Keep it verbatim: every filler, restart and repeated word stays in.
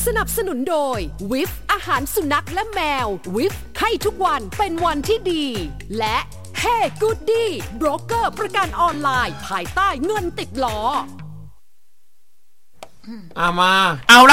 สนับสนุนโดยวิฟอาหารสุนัขและแมววิฟให้ทุกวันเป็นวันที่ดีและเฮ้กูดดี้โบรกเกอร์ประกันออนไลน์ภายใต้เงินติดล้ออามาเอาละ